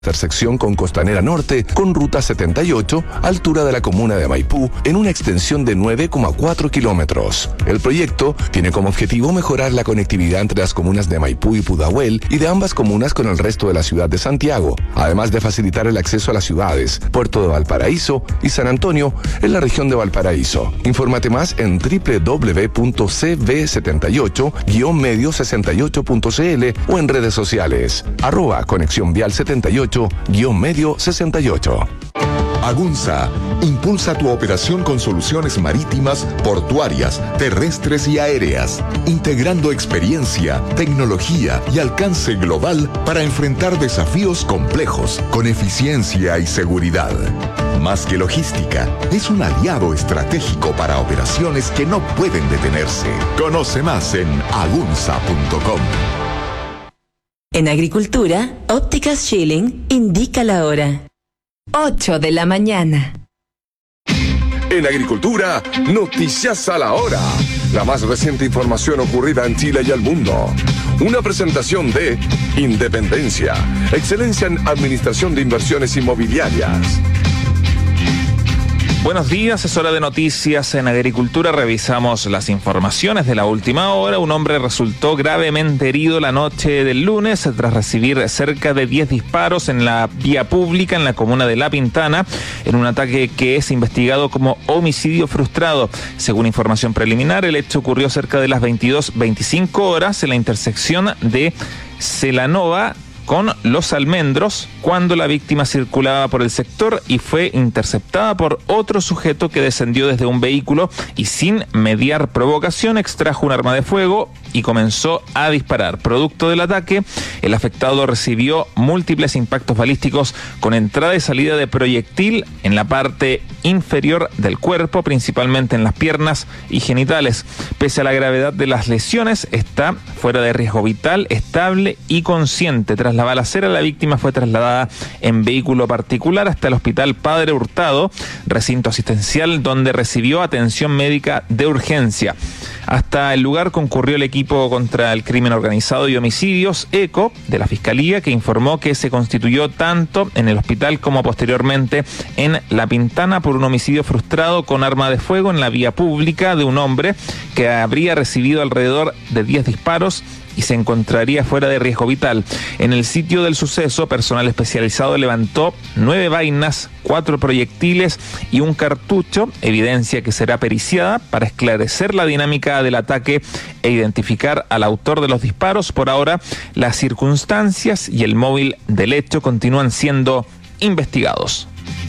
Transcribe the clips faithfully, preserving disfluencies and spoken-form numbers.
Intersección con Costanera Norte, con Ruta setenta y ocho, altura de la comuna de Maipú, en una extensión de nueve coma cuatro kilómetros. El proyecto tiene como objetivo mejorar la conectividad entre las comunas de Maipú y Pudahuel y de ambas comunas con el resto de la ciudad de Santiago, además de facilitar el acceso a las ciudades Puerto de Valparaíso y San Antonio en la región de Valparaíso. Infórmate más en doble u doble u doble u punto c v setenta y ocho guion medio sesenta y ocho punto c l o en redes sociales, arroba conexión vial setenta y ocho guion medio sesenta y ocho. Agunza impulsa tu operación con soluciones marítimas, portuarias, terrestres y aéreas, integrando experiencia, tecnología y alcance global para enfrentar desafíos complejos con eficiencia y seguridad. Más que logística, es un aliado estratégico para operaciones que no pueden detenerse. Conoce más en agunza punto com. En Agricultura, Ópticas Schilling indica la hora. ocho de la mañana. En Agricultura, noticias a la hora. La más reciente información ocurrida en Chile y el mundo. Una presentación de Independencia, excelencia en administración de inversiones inmobiliarias. Buenos días, es hora de noticias en Agricultura. Revisamos las informaciones de la última hora. Un hombre resultó gravemente herido la noche del lunes tras recibir cerca de diez disparos en la vía pública en la comuna de La Pintana, en un ataque que es investigado como homicidio frustrado. Según información preliminar, el hecho ocurrió cerca de las veintidós veinticinco horas en la intersección de Celanova con Los Almendros, cuando la víctima circulaba por el sector y fue interceptada por otro sujeto que descendió desde un vehículo y, sin mediar provocación, extrajo un arma de fuego y comenzó a disparar. Producto del ataque, el afectado recibió múltiples impactos balísticos con entrada y salida de proyectil en la parte inferior del cuerpo, principalmente en las piernas y genitales. Pese a la gravedad de las lesiones, está fuera de riesgo vital, estable y consciente. Tras la balacera, la víctima fue trasladada en vehículo particular hasta el Hospital Padre Hurtado, recinto asistencial donde recibió atención médica de urgencia. Hasta el lugar concurrió el equipo contra el crimen organizado y homicidios, ECO, de la Fiscalía, que informó que se constituyó tanto en el hospital como posteriormente en La Pintana por un homicidio frustrado con arma de fuego en la vía pública de un hombre que habría recibido alrededor de diez disparos y se encontraría fuera de riesgo vital. En el sitio del suceso, personal especializado levantó nueve vainas, cuatro proyectiles y un cartucho, evidencia que será periciada para esclarecer la dinámica del ataque e identificar al autor de los disparos. Por ahora, las circunstancias y el móvil del hecho continúan siendo investigados.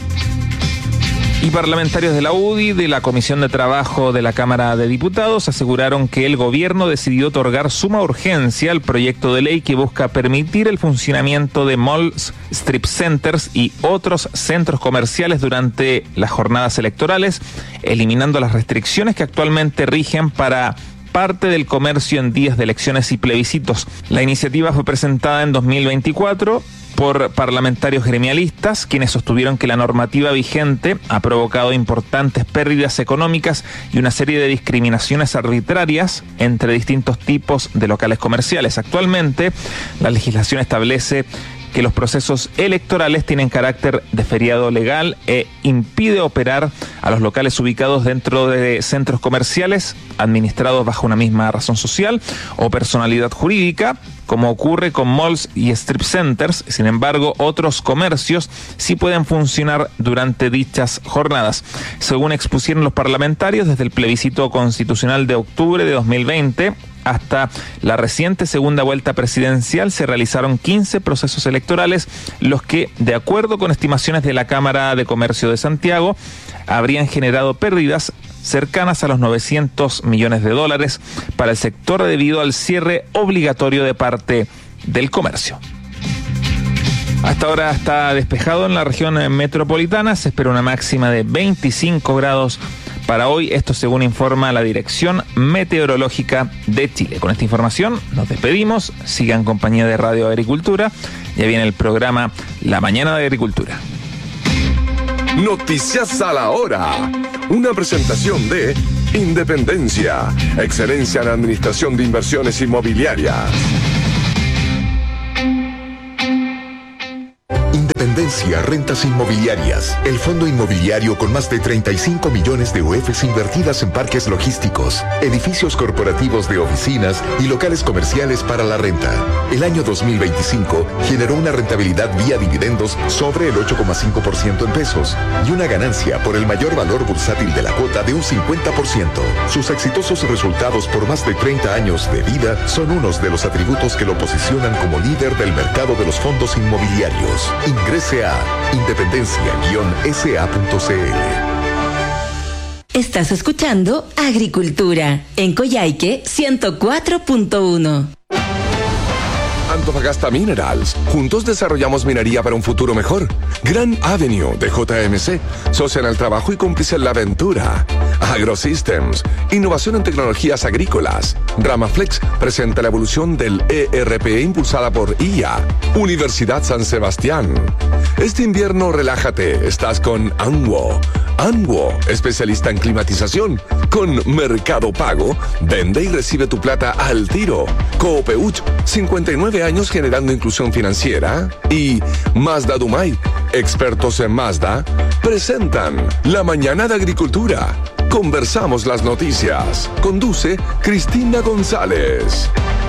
Y parlamentarios de la U D I, de la Comisión de Trabajo de la Cámara de Diputados, aseguraron que el gobierno decidió otorgar suma urgencia al proyecto de ley que busca permitir el funcionamiento de malls, strip centers y otros centros comerciales durante las jornadas electorales, eliminando las restricciones que actualmente rigen para parte del comercio en días de elecciones y plebiscitos. La iniciativa fue presentada en dos mil veinticuatro por parlamentarios gremialistas, quienes sostuvieron que la normativa vigente ha provocado importantes pérdidas económicas y una serie de discriminaciones arbitrarias entre distintos tipos de locales comerciales. Actualmente, la legislación establece que los procesos electorales tienen carácter de feriado legal e impide operar a los locales ubicados dentro de centros comerciales administrados bajo una misma razón social o personalidad jurídica, como ocurre con malls y strip centers. Sin embargo, otros comercios sí pueden funcionar durante dichas jornadas. Según expusieron los parlamentarios, desde el plebiscito constitucional de octubre de dos mil veinte hasta la reciente segunda vuelta presidencial se realizaron quince procesos electorales, los que, de acuerdo con estimaciones de la Cámara de Comercio de Santiago, habrían generado pérdidas cercanas a los novecientos millones de dólares para el sector debido al cierre obligatorio de parte del comercio. Hasta ahora está despejado en la región metropolitana, se espera una máxima de veinticinco grados para hoy, esto según informa la Dirección Meteorológica de Chile. Con esta información nos despedimos, sigan en compañía de Radio Agricultura, ya viene el programa La Mañana de Agricultura. Noticias a la hora, una presentación de Independencia, excelencia en administración de inversiones inmobiliarias. Independencia Rentas Inmobiliarias, el fondo inmobiliario con más de treinta y cinco millones de U Fs invertidas en parques logísticos, edificios corporativos de oficinas y locales comerciales para la renta. El año dos mil veinticinco generó una rentabilidad vía dividendos sobre el ocho coma cinco por ciento en pesos y una ganancia por el mayor valor bursátil de la cuota de un cincuenta por ciento. Sus exitosos resultados por más de treinta años de vida son unos de los atributos que lo posicionan como líder del mercado de los fondos inmobiliarios. Ingrese a independencia guion s a punto c l. Estás escuchando Agricultura en Coyhaique ciento cuatro punto uno. Antofagasta Minerals. Juntos desarrollamos minería para un futuro mejor. Gran Avenue de J M C. Socia en el trabajo y cómplice en la aventura. AgroSystems. Innovación en tecnologías agrícolas. Ramaflex presenta la evolución del E R P impulsada por I A. Universidad San Sebastián. Este invierno relájate. Estás con Anwo. Anwo, especialista en climatización. Con Mercado Pago, vende y recibe tu plata al tiro. Coopeuch, cincuenta y nueve años generando inclusión financiera. Y Mazda Dumay, expertos en Mazda, presentan La Mañana de Agricultura. Conversamos las noticias. Conduce Cristina González.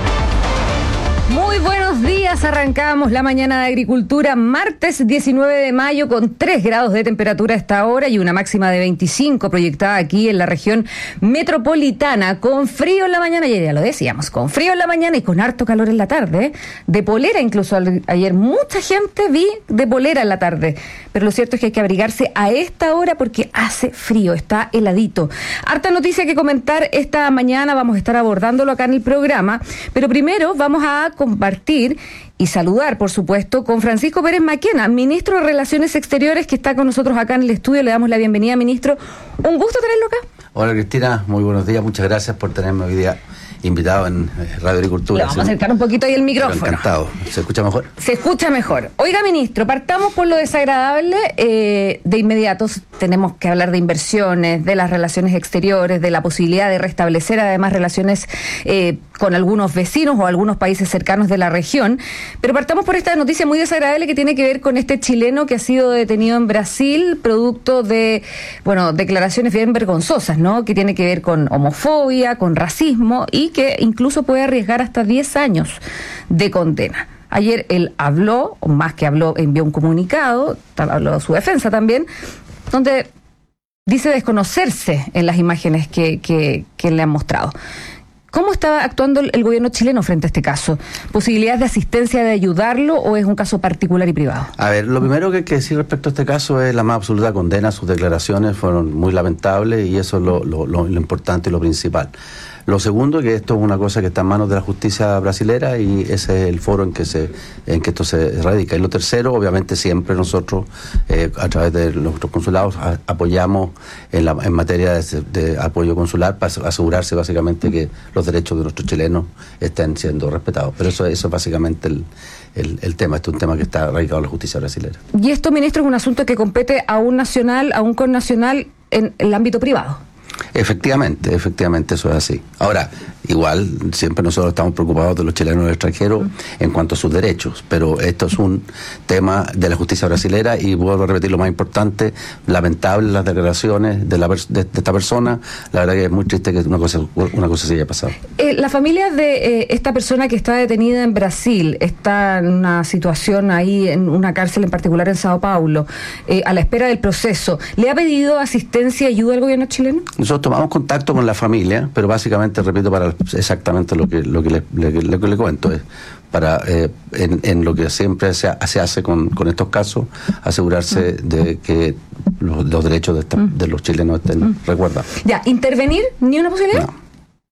Muy buenos días, arrancamos la mañana de agricultura, martes diecinueve de mayo con tres grados de temperatura a esta hora y una máxima de veinticinco proyectada aquí en la región metropolitana, con frío en la mañana, ayer ya lo decíamos, con frío en la mañana y con harto calor en la tarde, ¿eh? De polera incluso ayer mucha gente vi de polera en la tarde, pero lo cierto es que hay que abrigarse a esta hora porque hace frío, está heladito. Harta noticia que comentar esta mañana, vamos a estar abordándolo acá en el programa, pero primero vamos a compartir y saludar, por supuesto, con Francisco Pérez Maquena, ministro de Relaciones Exteriores, que está con nosotros acá en el estudio. Le damos la bienvenida, ministro. Un gusto tenerlo acá. Hola, Cristina, muy buenos días. Muchas gracias por tenerme hoy día invitado en Radio Agricultura. Le vamos a acercar un poquito ahí el micrófono. Encantado. ¿Se escucha mejor? Se escucha mejor. Oiga, ministro, partamos por lo desagradable. Eh, de inmediato tenemos que hablar de inversiones, de las relaciones exteriores, de la posibilidad de restablecer además relaciones eh, con algunos vecinos o algunos países cercanos de la región. Pero partamos por esta noticia muy desagradable que tiene que ver con este chileno que ha sido detenido en Brasil, producto de, bueno, declaraciones bien vergonzosas, ¿no? Que tiene que ver con homofobia, con racismo y que incluso puede arriesgar hasta diez años de condena. Ayer él habló, o más que habló, envió un comunicado, habló de su defensa también, donde dice desconocerse en las imágenes que, que, que le han mostrado. ¿Cómo está actuando el, el gobierno chileno frente a este caso? ¿Posibilidades de asistencia de ayudarlo o es un caso particular y privado? A ver, lo primero que hay que decir respecto a este caso es la más absoluta condena. Sus declaraciones fueron muy lamentables y eso es lo, lo, lo, lo importante y lo principal. Lo segundo, que esto es una cosa que está en manos de la justicia brasilera y ese es el foro en que se en que esto se radica. Y lo tercero, obviamente siempre nosotros, eh, a través de nuestros consulados, a, apoyamos en, la, en materia de, de apoyo consular para asegurarse básicamente que los derechos de nuestros chilenos estén siendo respetados. Pero eso, eso es básicamente el, el, el tema. Este es un tema que está radicado en la justicia brasilera. Y esto, ministro, es un asunto que compete a un nacional, a un connacional en el ámbito privado. Efectivamente, efectivamente eso es así. Ahora, igual, siempre nosotros estamos preocupados de los chilenos del extranjero uh-huh. en cuanto a sus derechos, pero esto es un tema de la justicia brasilera y vuelvo a repetir lo más importante, lamentable las declaraciones de, la, de, de esta persona, la verdad que es muy triste que una cosa, una cosa se haya pasado. Eh, la familia de eh, esta persona que está detenida en Brasil está en una situación ahí, en una cárcel en particular en Sao Paulo, eh, a la espera del proceso. ¿Le ha pedido asistencia y ayuda al gobierno chileno? Nosotros tomamos contacto con la familia, pero básicamente, repito, para exactamente lo que lo que le, le, le, le cuento, es para eh, en, en lo que siempre se, se hace con, con estos casos, asegurarse mm. de que los, los derechos de, esta, mm. de los chilenos estén mm. resguardados. Ya, ¿intervenir? ¿Ni una posibilidad? No.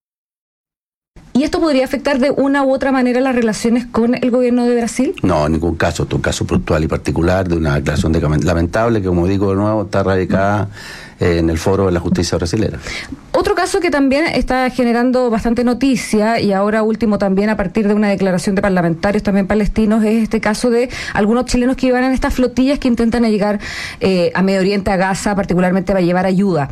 ¿Y esto podría afectar de una u otra manera las relaciones con el gobierno de Brasil? No, en ningún caso. Esto es un caso puntual y particular de una declaración de, lamentable que, como digo de nuevo, está radicada eh, en el foro de la justicia brasilera. Otro caso caso que también está generando bastante noticia, y ahora último también a partir de una declaración de parlamentarios también palestinos, es este caso de algunos chilenos que iban en estas flotillas que intentan llegar eh, a Medio Oriente, a Gaza, particularmente para llevar ayuda.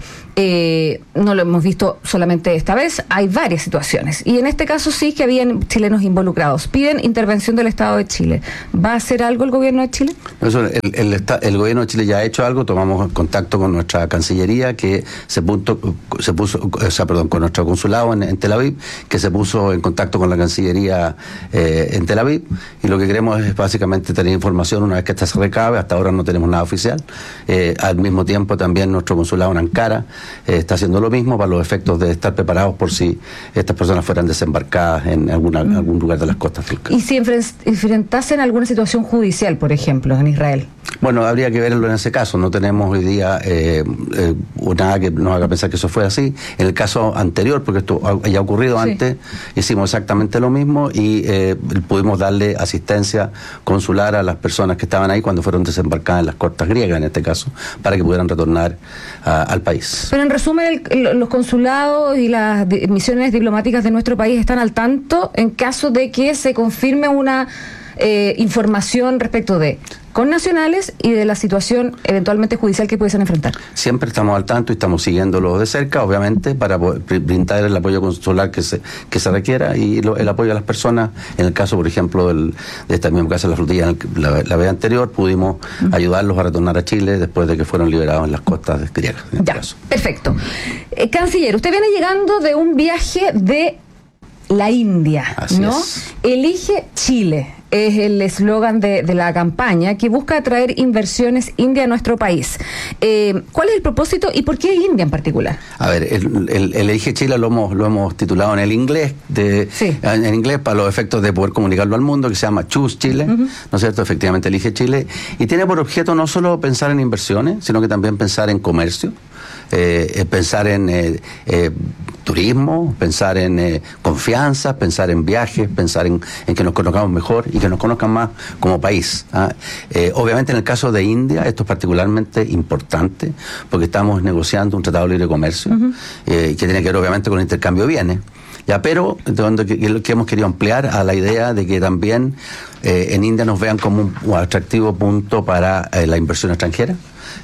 Eh, no lo hemos visto solamente esta vez, hay varias situaciones. Y en este caso sí que habían chilenos involucrados. Piden intervención del Estado de Chile. ¿Va a hacer algo el gobierno de Chile? Eso, el, el, el gobierno de Chile ya ha hecho algo. Tomamos contacto con nuestra Cancillería, que se, punto, se puso, o sea, perdón, con nuestro consulado en, en Tel Aviv, que se puso en contacto con la Cancillería eh, en Tel Aviv, y lo que queremos es básicamente tener información una vez que esta se recabe. Hasta ahora no tenemos nada oficial. Eh, al mismo tiempo también nuestro consulado en Ankara eh, está haciendo lo mismo para los efectos de estar preparados por si estas personas fueran desembarcadas en alguna, mm. algún lugar de las costas del ¿Y si enfrentasen alguna situación judicial, por ejemplo, en Israel? Bueno, habría que verlo en ese caso. No tenemos hoy día eh, eh, nada que nos haga pensar que eso fue así. En el caso anterior, porque esto ya ha ocurrido sí. antes, hicimos exactamente lo mismo y eh, pudimos darle asistencia consular a las personas que estaban ahí cuando fueron desembarcadas en las costas griegas, en este caso, para que pudieran retornar a, al país. Pero en resumen, el, los consulados y las misiones diplomáticas de nuestro país están al tanto en caso de que se confirme una eh, información respecto de connacionales y de la situación eventualmente judicial que pudiesen enfrentar. Siempre estamos al tanto y estamos siguiéndolo de cerca, obviamente, para brindar el apoyo consular que se que se requiera y lo, el apoyo a las personas. En el caso, por ejemplo, del, de esta misma casa de la flotilla, la, la vez anterior, pudimos uh-huh. ayudarlos a retornar a Chile después de que fueron liberados en las costas griegas. En ya, este perfecto. Eh, canciller, usted viene llegando de un viaje de la India, Así ¿no? Es. Elige Chile. Es el eslogan de, de la campaña que busca atraer inversiones India a nuestro país. Eh, ¿Cuál es el propósito y por qué India en particular? A ver, el, el, el Elige Chile lo hemos lo hemos titulado en el inglés, de, sí. en, en inglés para los efectos de poder comunicarlo al mundo, que se llama Choose Chile, uh-huh. ¿no es cierto? Efectivamente, Elige Chile. Y tiene por objeto no solo pensar en inversiones, sino que también pensar en comercio, eh, pensar en eh, eh, turismo, pensar en eh, confianza, pensar en viajes, pensar en, en que nos conozcamos mejor y que nos conozcan más como país. ¿ah? Eh, obviamente en el caso de India esto es particularmente importante porque estamos negociando un tratado de libre comercio uh-huh. eh, que tiene que ver obviamente con el intercambio de bienes. Ya, pero donde que, que hemos querido ampliar a la idea de que también eh, en India nos vean como un, un atractivo punto para eh, la inversión extranjera.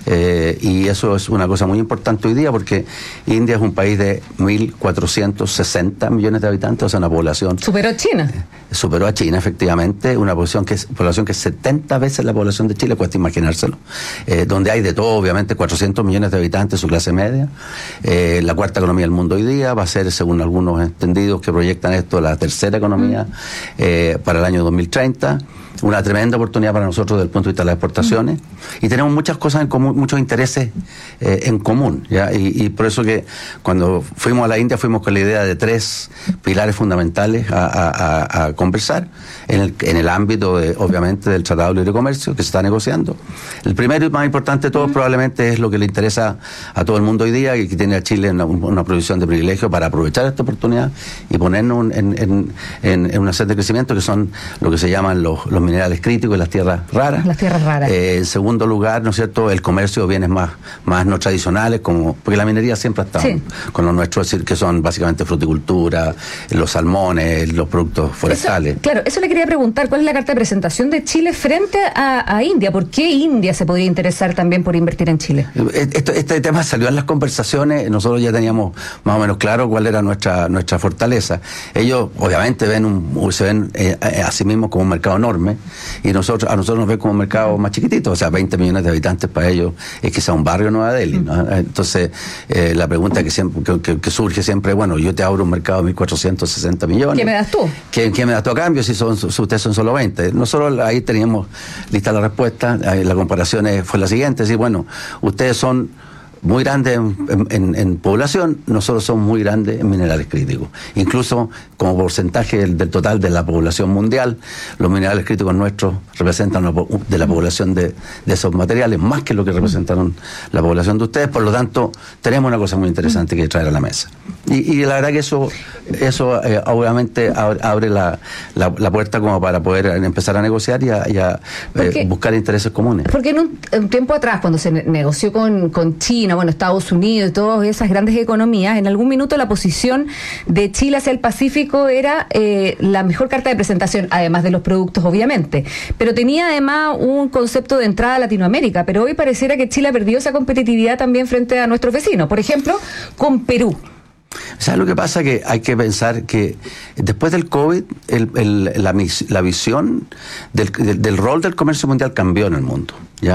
Eh, y eso es una cosa muy importante hoy día porque India es un país de mil cuatrocientos sesenta millones de habitantes, o sea, una población... ¿Superó a China? Eh, superó a China, efectivamente, una población que es, población que es setenta veces la población de Chile, cuesta imaginárselo, eh, donde hay de todo, obviamente, cuatrocientos millones de habitantes, su clase media, eh, la cuarta economía del mundo hoy día, va a ser, según algunos entendidos que proyectan esto, la tercera economía mm. eh, para el año dos mil treinta. Una tremenda oportunidad para nosotros desde el punto de vista de las exportaciones mm. y tenemos muchas cosas en común, muchos intereses eh, en común, ¿ya? Y, y por eso que cuando fuimos a la India fuimos con la idea de tres pilares fundamentales a, a, a, a conversar en el, en el ámbito de, obviamente, del Tratado de Libre Comercio que se está negociando. El primero y más importante de todos mm. probablemente es lo que le interesa a todo el mundo hoy día y que tiene a Chile una, una provisión de privilegio para aprovechar esta oportunidad y ponernos en, en, en, en una senda de crecimiento que son lo que se llaman los, los minerales críticos y las tierras raras. Las tierras raras. Eh, en segundo lugar, ¿no es cierto?, el comercio de bienes más, más no tradicionales, como porque la minería siempre ha estado sí. con lo nuestro, es decir, que son básicamente fruticultura, los salmones, los productos forestales. Eso, claro, eso le quería preguntar, ¿cuál es la carta de presentación de Chile frente a, a India? ¿Por qué India se podría interesar también por invertir en Chile? Este, este tema salió en las conversaciones, nosotros ya teníamos más o menos claro cuál era nuestra nuestra fortaleza. Ellos, obviamente, ven un, se ven eh, a sí mismos como un mercado enorme, y nosotros a nosotros nos ven como un mercado más chiquitito, o sea, veinte millones de habitantes para ellos es quizá un barrio Nueva Delhi, ¿no? Entonces, eh, la pregunta que, siempre, que, que, que surge siempre, bueno, yo te abro un mercado de mil cuatrocientos sesenta millones. ¿Qué me das tú? ¿Qué, qué me das tú a cambio si, son, si ustedes son solo veinte? Nosotros ahí teníamos lista la respuesta, la comparación fue la siguiente, es decir, bueno, ustedes son muy grandes en, en, en población, nosotros somos muy grandes en minerales críticos. Incluso como porcentaje del, del total de la población mundial, los minerales críticos nuestros representan una, de la población de, de esos materiales más que lo que representaron la población de ustedes. Por lo tanto, tenemos una cosa muy interesante que traer a la mesa. Y, y la verdad que eso eso eh, obviamente abre, abre la, la, la puerta como para poder empezar a negociar y a, y a eh, buscar intereses comunes. Porque en un, un tiempo atrás, cuando se negoció con, con China, China, bueno, Estados Unidos y todas esas grandes economías, en algún minuto la posición de Chile hacia el Pacífico era eh, la mejor carta de presentación, además de los productos, obviamente. Pero tenía además un concepto de entrada a Latinoamérica, pero hoy pareciera que Chile ha perdido esa competitividad también frente a nuestros vecinos, por ejemplo, con Perú. ¿Sabes lo que pasa? Que hay que pensar que después del COVID, el, el, la, la visión del, del, del rol del comercio mundial cambió en el mundo.